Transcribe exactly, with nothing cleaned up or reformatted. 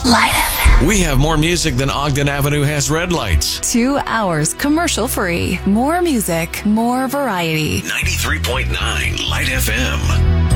Light F M. We have more music than Ogden Avenue has red lights. Two hours commercial free. More music, more variety. ninety-three point nine Light F M.